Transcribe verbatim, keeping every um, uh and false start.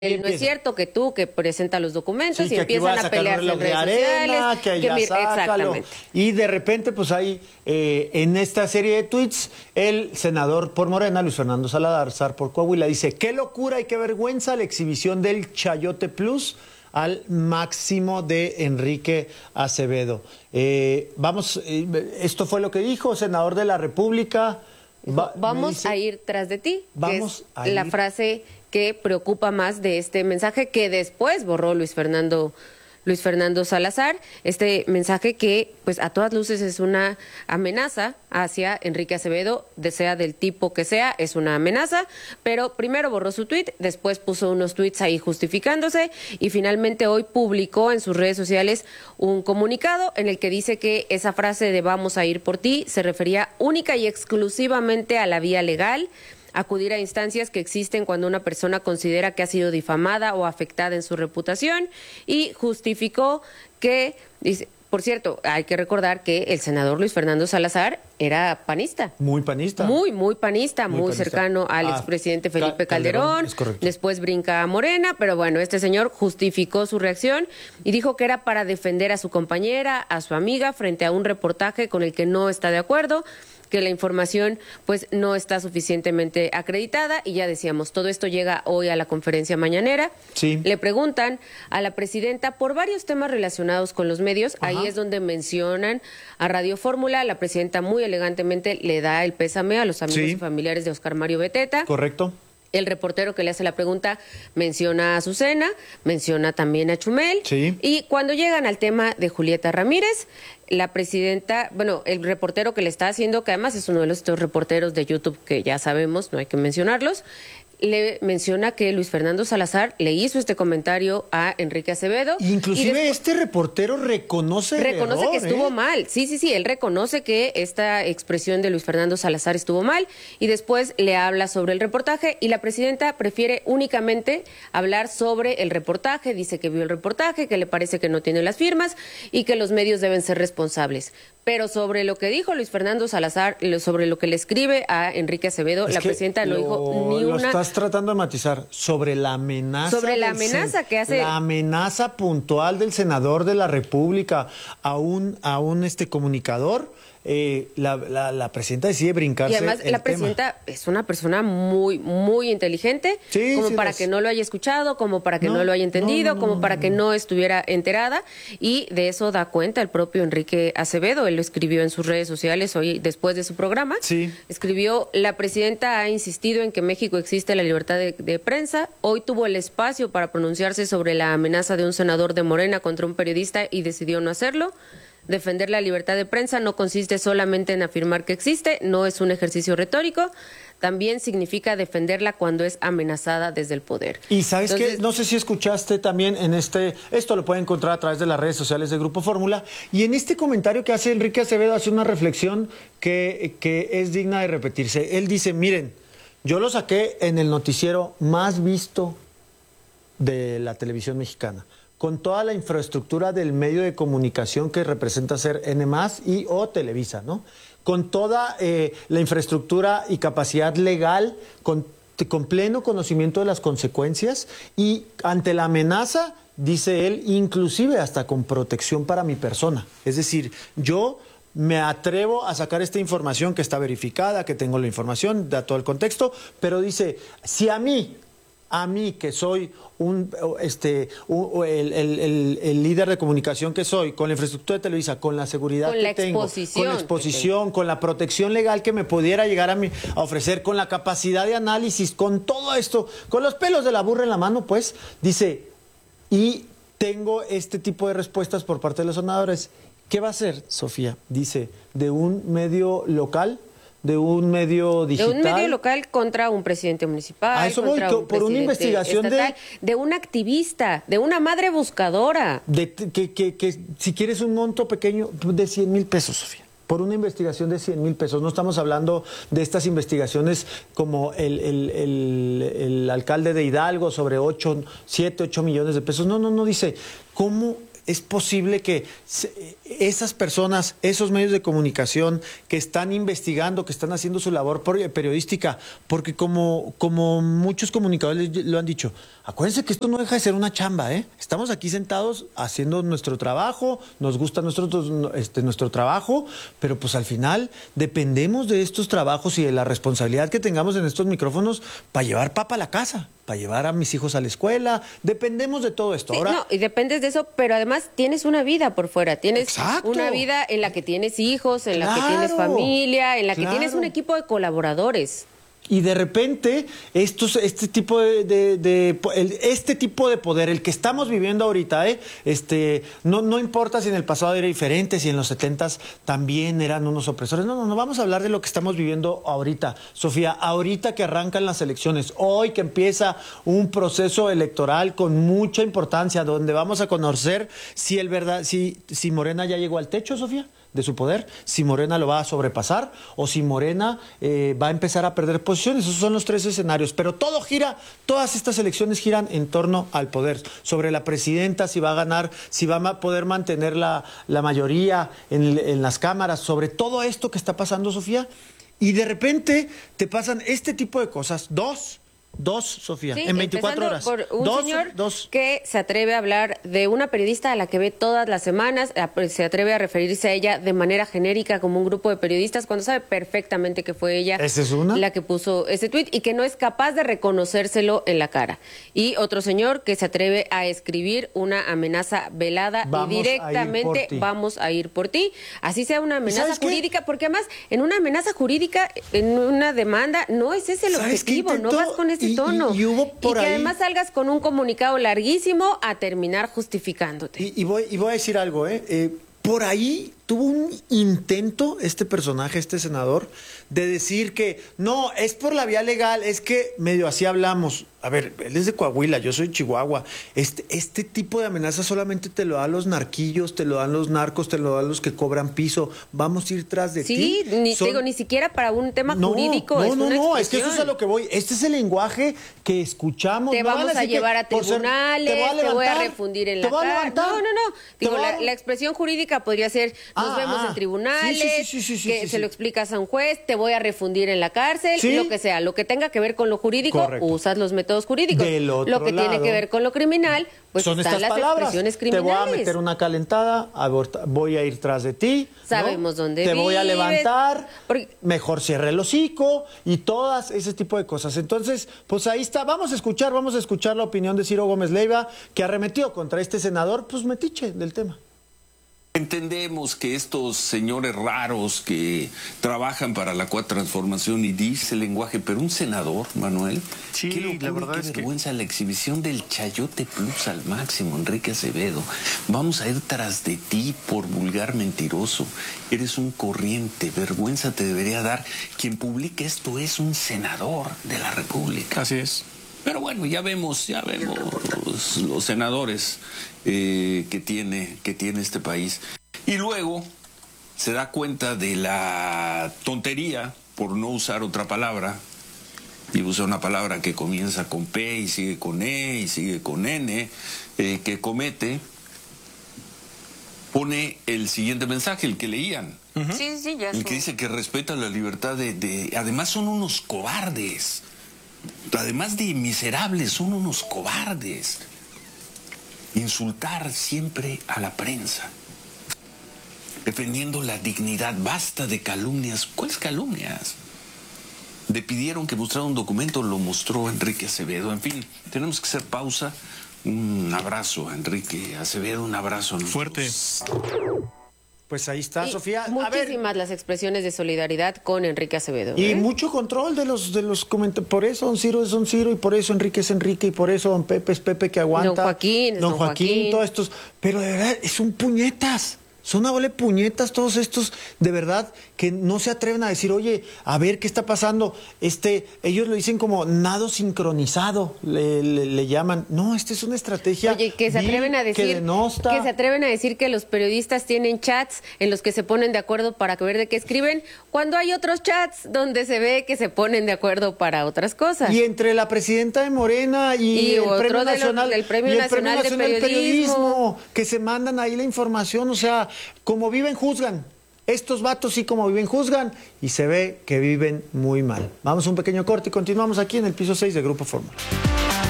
No es cierto que tú que presenta los documentos sí, y empiezan a, a pelearse en redes arena, sociales. Que allá que exactamente. Y de repente, pues hay eh, en esta serie de tweets, el senador por Morena, Luis Fernando Salazar por Coahuila, dice: qué locura y qué vergüenza la exhibición del Chayote Plus al máximo de Enrique Acevedo. Eh, vamos, eh, esto fue lo que dijo, senador de la República. Va, vamos dice, a ir tras de ti. Vamos que es a la ir. frase que preocupa más de este mensaje que después borró Luis Fernando Luis Fernando Salazar, este mensaje que pues a todas luces es una amenaza hacia Enrique Acevedo, sea del tipo que sea, es una amenaza, pero primero borró su tuit, después puso unos tuits ahí justificándose y finalmente hoy publicó en sus redes sociales un comunicado en el que dice que esa frase de vamos a ir por ti se refería única y exclusivamente a la vía legal, acudir a instancias que existen cuando una persona considera que ha sido difamada o afectada en su reputación y justificó que, dice, por cierto, hay que recordar que el senador Luis Fernando Salazar era panista. Muy panista. Muy, muy panista, muy, muy panista. cercano al ah, expresidente Felipe Calderón, Calderón después brinca a Morena, pero bueno, este señor justificó su reacción y dijo que era para defender a su compañera, a su amiga, frente a un reportaje con el que no está de acuerdo, que la información pues no está suficientemente acreditada y ya decíamos, todo esto llega hoy a la conferencia mañanera. Sí. Le preguntan a la presidenta por varios temas relacionados con los medios, Ajá. ahí es donde mencionan a Radio Fórmula, la presidenta muy elegantemente le da el pésame a los amigos sí. y familiares de Oscar Mario Beteta. Correcto. El reportero que le hace la pregunta menciona a Azucena, menciona también a Chumel. Sí. Y cuando llegan al tema de Julieta Ramírez, la presidenta, bueno, el reportero que le está haciendo, que además es uno de los estos reporteros de YouTube que ya sabemos, no hay que mencionarlos, le menciona que Luis Fernando Salazar le hizo este comentario a Enrique Acevedo. Inclusive después, este reportero reconoce el Reconoce error, que estuvo ¿eh? mal. Sí, sí, sí, él reconoce que esta expresión de Luis Fernando Salazar estuvo mal y después le habla sobre el reportaje y la presidenta prefiere únicamente hablar sobre el reportaje, dice que vio el reportaje, que le parece que no tiene las firmas y que los medios deben ser responsables. Pero sobre lo que dijo Luis Fernando Salazar, sobre lo que le escribe a Enrique Acevedo, es la presidenta no lo, dijo ni lo una... Estás tratando de matizar sobre la amenaza... Sobre la amenaza que hace... La amenaza puntual del senador de la República a un, a un este comunicador... Eh, la, la, la presidenta decide brincarse. Y además el la presidenta tema. es una persona muy, muy inteligente, sí, como sí, para las... que no lo haya escuchado, como para que no, no lo haya entendido, no, no, como no, para no, que no. no estuviera enterada, y de eso da cuenta el propio Enrique Acevedo. Él lo escribió en sus redes sociales hoy después de su programa. Sí. Escribió: la presidenta ha insistido en que en México existe la libertad de, de prensa. Hoy tuvo el espacio para pronunciarse sobre la amenaza de un senador de Morena contra un periodista y decidió no hacerlo. Defender la libertad de prensa no consiste solamente en afirmar que existe, no es un ejercicio retórico, también significa defenderla cuando es amenazada desde el poder. Y sabes Entonces, que no sé si escuchaste también en este, esto lo pueden encontrar a través de las redes sociales de Grupo Fórmula, y en este comentario que hace Enrique Acevedo hace una reflexión que, que es digna de repetirse. Él dice: miren, yo lo saqué en el noticiero más visto de la televisión mexicana, con toda la infraestructura del medio de comunicación que representa ser N más y o Televisa, ¿no? Con toda eh, la infraestructura y capacidad legal, con, con pleno conocimiento de las consecuencias y ante la amenaza, dice él, inclusive hasta con protección para mi persona. Es decir, yo me atrevo a sacar esta información que está verificada, que tengo la información, da todo el contexto, pero dice, si a mí... A mí, que soy un, este, un, el, el, el, el líder de comunicación que soy, con la infraestructura de Televisa, con la seguridad con que la tengo, exposición, con la exposición, con la protección legal que me pudiera llegar a, mí, a ofrecer, con la capacidad de análisis, con todo esto, con los pelos de la burra en la mano, pues, dice, y tengo este tipo de respuestas por parte de los senadores. ¿Qué va a hacer, Sofía? Dice, de un medio local... de un medio digital. De un medio local contra un presidente municipal. A eso contra voy, un por una investigación estatal, de... De un activista, de una madre buscadora. De, que, que, que si quieres un monto pequeño, de cien mil pesos, Sofía. Por una investigación de cien mil pesos. No estamos hablando de estas investigaciones como el, el, el, el alcalde de Hidalgo sobre ocho, siete, ocho millones de pesos. No, no, no, dice, ¿cómo es posible que se, esas personas, esos medios de comunicación que están investigando, que están haciendo su labor periodística, porque como, como muchos comunicadores lo han dicho, acuérdense que esto no deja de ser una chamba, ¿eh? Estamos aquí sentados haciendo nuestro trabajo, nos gusta nuestro, este, nuestro trabajo, pero pues al final dependemos de estos trabajos y de la responsabilidad que tengamos en estos micrófonos para llevar papa a la casa, para llevar a mis hijos a la escuela, dependemos de todo esto. Sí, Ahora, no, y dependes de eso, pero además tienes una vida por fuera, tienes Exacto. una vida en la que tienes hijos, en Claro, la que tienes familia, en la que claro. tienes un equipo de colaboradores. Y de repente, estos, este tipo de, de, de el, este tipo de poder, el que estamos viviendo ahorita, ¿eh? este, no, no importa si en el pasado era diferente, si en los setentas también eran unos opresores. No, no, no, vamos a hablar de lo que estamos viviendo ahorita. Sofía, ahorita que arrancan las elecciones, hoy que empieza un proceso electoral con mucha importancia, donde vamos a conocer si el verdad, si, si Morena ya llegó al techo, Sofía, de su poder, si Morena lo va a sobrepasar o si Morena eh, va a empezar a perder posiciones. Esos son los tres escenarios, pero todo gira, todas estas elecciones giran en torno al poder, sobre la presidenta, si va a ganar, si va a poder mantener la, la mayoría en, en las cámaras, sobre todo esto que está pasando, Sofía, y de repente te pasan este tipo de cosas, dos, Dos, Sofía, Sí, en veinticuatro horas. Por un dos, señor dos. que se atreve a hablar de una periodista a la que ve todas las semanas, se atreve a referirse a ella de manera genérica como un grupo de periodistas, cuando sabe perfectamente que fue ella ¿Esa es una? la que puso ese tuit y que no es capaz de reconocérselo en la cara. Y otro señor que se atreve a escribir una amenaza velada Vamos y directamente a ir por ti. vamos a ir por ti. Así sea una amenaza ¿sabes qué? jurídica, porque además en una amenaza jurídica, en una demanda, no es ese el ¿Sabes qué objetivo, no intentó? vas con ese Y- y- tono. y hubo por que ahí- además salgas con un comunicado larguísimo a terminar justificándote. Y, y voy, y voy a decir algo, ¿eh? Eh, por ahí tuvo un intento este personaje, este senador, de decir que no, es por la vía legal, es que medio así hablamos. A ver, él es de Coahuila, yo soy de Chihuahua. Este, este tipo de amenaza solamente te lo dan los narquillos, te lo dan los narcos, te lo dan los que cobran piso. Vamos a ir tras de Sí, ti. ni, Son- digo, ni siquiera para un tema no, jurídico. no, es no, una no, es que eso es a expresión. lo que voy. Este es el lenguaje que escuchamos. Te No van vamos a decir que llevar a por ser- tribunales, te voy a, levantar, refundir en te la voy a cara. levantar, No, no, no. te Digo, voy a- la, la expresión jurídica podría ser, nos Ah, vemos ah. en tribunales, Sí, sí, sí, sí, sí, que sí, se sí. lo explicas a un juez, te voy a refundir en la cárcel, Sí. lo que sea. Lo que tenga que ver con lo jurídico, Correcto. usas los métodos jurídicos. Del otro lo que tiene lado, que ver con lo criminal, pues son están estas las palabras. expresiones Te voy criminales. a meter una calentada, aborta- voy a ir tras de ti. ¿no? Sabemos dónde Te voy a vives. levantar, Porque- mejor cierre el hocico y todas ese tipo de cosas. Entonces, pues ahí está. Vamos a escuchar, vamos a escuchar la opinión de Ciro Gómez Leiva, que arremetió contra este senador, pues metiche del tema. Entendemos que estos señores raros que trabajan para la cuarta transformación y dice el lenguaje, pero un senador, Manuel, Sí, qué locura, la verdad qué es que- vergüenza la exhibición del Chayote Plus al máximo, Enrique Acevedo. Vamos a ir tras de ti por vulgar mentiroso. Eres un corriente, vergüenza te debería dar. Quien publique esto es un senador de la República. Así es. Pero bueno, ya vemos, ya vemos los senadores eh, que tiene, que tiene este país. Y luego se da cuenta de la tontería, por no usar otra palabra, y usa una palabra que comienza con P y sigue con E y sigue con N, eh, que comete, pone el siguiente mensaje, el que leían. Sí, sí, ya. El que dice que respeta la libertad de, de... Además son unos cobardes. Además de miserables, son unos cobardes. Insultar siempre a la prensa. Defendiendo la dignidad. Basta de calumnias. ¿Cuáles calumnias? Le pidieron que mostrara un documento, lo mostró Enrique Acevedo. En fin, tenemos que hacer pausa. Un abrazo a Enrique Acevedo, un abrazo a nosotros. Fuerte. Pues ahí está, Y Sofía. A ver, muchísimas las expresiones de solidaridad con Enrique Acevedo. y ¿eh? mucho control de los de los comentarios. Por eso don Ciro es don Ciro y por eso Enrique es Enrique y por eso don Pepe es Pepe que aguanta. Don Joaquín es Don don Joaquín, Joaquín. todos estos. Pero de verdad, son puñetas. Son una bola de puñetas todos estos, de verdad, que no se atreven a decir, oye, a ver qué está pasando. Este, ellos lo dicen como nado sincronizado, le, le, le llaman. No, esta es una estrategia. Oye, que se atreven a decir que, denosta. que se atreven a decir que los periodistas tienen chats en los que se ponen de acuerdo para ver de qué escriben, cuando hay otros chats donde se ve que se ponen de acuerdo para otras cosas. Y entre la presidenta de Morena y, Y el otro Premio de los- Nacional, del Premio y el Nacional de Nacional Periodismo. que se mandan ahí la información, o sea, como viven juzgan. Estos vatos sí como viven juzgan y se ve que viven muy mal. Vamos a un pequeño corte y continuamos aquí en el piso seis de Grupo Fórmula.